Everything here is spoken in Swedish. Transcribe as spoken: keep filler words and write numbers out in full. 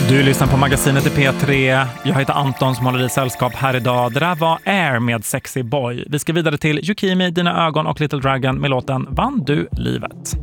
Du lyssnar på magasinet i P tre. Jag heter Anton som håller i sällskap här idag. Det där var Air med Sexy Boy. Vi ska vidare till Yukimi, Dina ögon och Little Dragon med låten Vann du livet.